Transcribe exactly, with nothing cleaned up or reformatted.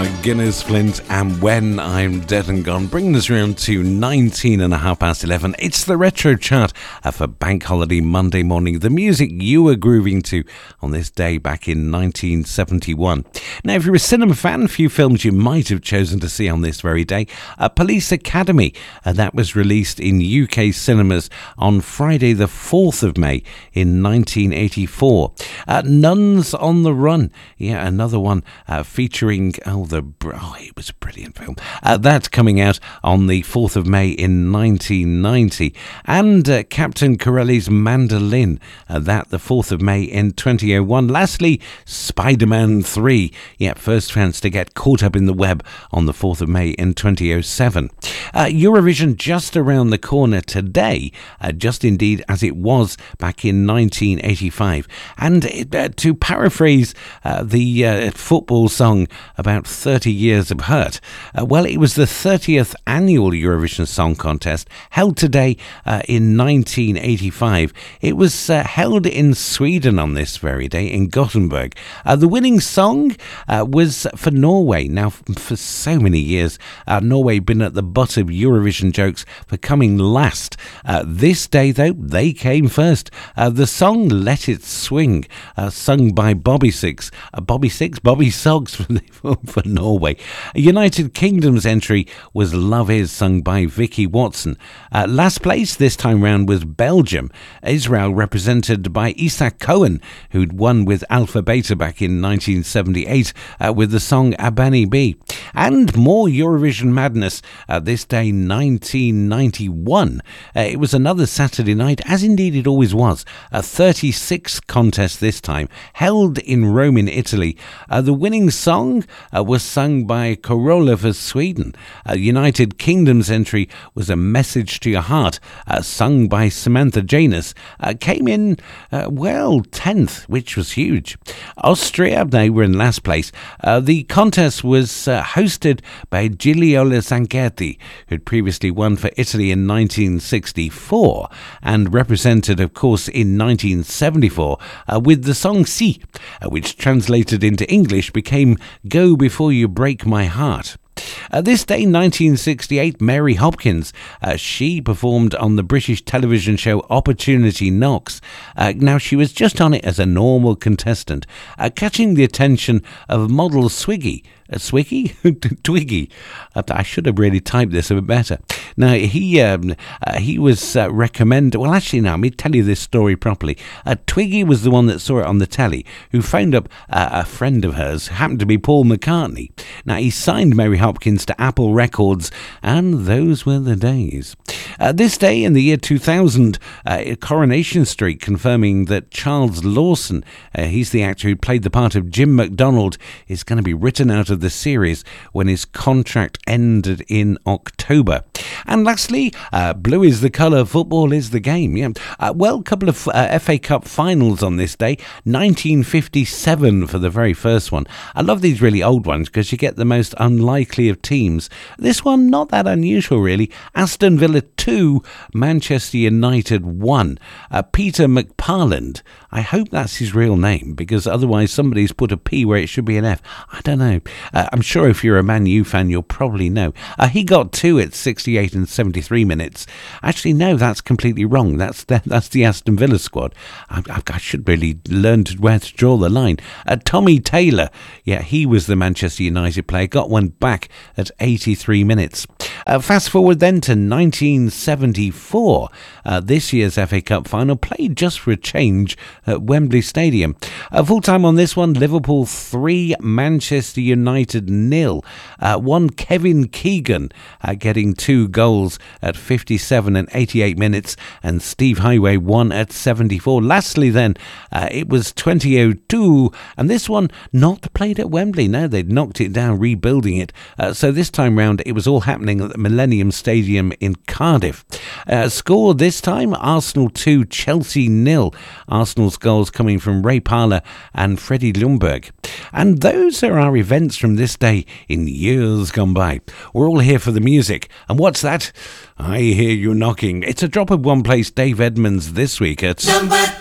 Guinness Flint and When I'm Dead and Gone, bringing us round to nineteen and a half past eleven. It's the Retro Chart uh, for Bank Holiday Monday morning. The music you were grooving to on this day back in nineteen seventy-one. Now, if you're a cinema fan, a few films you might have chosen to see on this very day. Uh, Police Academy, uh, that was released in U K cinemas on Friday the fourth of May in nineteen eighty-four. Uh, Nuns on the Run, yeah, another one uh, featuring, oh, the oh, it was a brilliant film. Uh, that's coming out on the fourth of May in nineteen ninety. And uh, Captain Corelli's Mandolin, uh, that the fourth of May in twenty oh one. Lastly, Spider-Man three, yeah, first chance to get caught up in the web on the fourth of May in twenty oh seven. Uh, Eurovision just around the corner today, uh, just indeed as it was back in nineteen eighty-five. And it, uh, to paraphrase uh, the uh, football song about thirty years of hurt, uh, well, it was the thirtieth annual Eurovision Song Contest held today uh, in nineteen eighty-five. It was uh, held in Sweden on this very day in Gothenburg. Uh, the winning song uh, was for Norway. Now, for so many years, uh, Norway been at the butt of Eurovision jokes for coming last. Uh, this day, though, they came first. Uh, the song Let It Swing, uh, sung by Bobby Six. Uh, Bobby Six? Bobby Soggs for, for Norway. United Kingdom's entry was Love Is, sung by Vicky Watson. Uh, last place this time round was Belgium. Israel represented by Isaac Cohen, who'd won with Alpha Beta back in nineteen seventy-eight uh, with the song Abani B. And more Eurovision madness uh, this day, nineteen ninety-one. Uh, it was another Saturday night, as indeed it always was. A thirty-sixth contest this time, held in Rome in Italy. Uh, the winning song uh, was sung by Carola for Sweden. Uh, United Kingdom's entry was A Message to Your Heart, uh, sung by Samantha Janus. Uh, came in, uh, well, tenth, which was huge. Austria, they were in last place. Uh, the contest was uh, hosted by Gigliola Zangetti, who'd previously won for Italy in nineteen sixty-four and represented, of course, in nineteen seventy-four uh, with the song Si, uh, which translated into English became Go Before You Break My Heart. Uh, this day, nineteen sixty-eight, Mary Hopkins, uh, she performed on the British television show Opportunity Knocks. Uh, now, she was just on it as a normal contestant, uh, catching the attention of model Swiggy. Uh, Swiggy? Twiggy. Uh, I should have really typed this a bit better. Now, he um, uh, he was uh, recommended... Well, actually, now, let me tell you this story properly. Uh, Twiggy was the one that saw it on the telly, who phoned up uh, a friend of hers, who happened to be Paul McCartney. Now, he signed Mary Hopkins to Apple Records, and those were the days. Uh, this day in the year two thousand, uh, Coronation Street confirming that Charles Lawson, uh, he's the actor who played the part of Jim McDonald, is going to be written out of the series when his contract ended in October. And lastly, uh, blue is the colour, football is the game. Yeah. Uh, well, a couple of uh, F A Cup finals on this day. nineteen fifty-seven for the very first one. I love these really old ones because you get the most unlikely of teams. This one, not that unusual really. Aston Villa two, Manchester United one. Uh, Peter McParland, I hope that's his real name because otherwise somebody's put a P where it should be an F. I don't know. Uh, I'm sure if you're a Man U fan, you'll probably know. Uh, he got two at sixty-eight and seventy-three minutes. Actually, no, that's completely wrong. That's the, that's the Aston Villa squad. I, I, I should really learn to, where to draw the line. Uh, Tommy Taylor, yeah, he was the Manchester United player, got one back at eighty-three minutes. Uh, fast forward then to nineteen seventy-four. Uh, this year's F A Cup final played just for a change at Wembley Stadium. Uh, full time on this one, Liverpool three, Manchester United nil. Uh, one Kevin Keegan uh, getting two goals at fifty-seven and eighty-eight minutes, and Steve Highway one at seventy-four. Lastly then, uh, it was twenty oh two, and this one not played at Wembley. No, they'd knocked it down, rebuilding it. Uh, so this time round, it was all happening at the Millennium Stadium in Cardiff. Uh, score this time, Arsenal two, Chelsea nil. Arsenal's goals coming from Ray Parlour and Freddie Ljungberg. And those are our events from this day in years gone by. We're all here for the music. And what's that? I hear you knocking. It's a drop of one place Dave Edmunds this week at... Number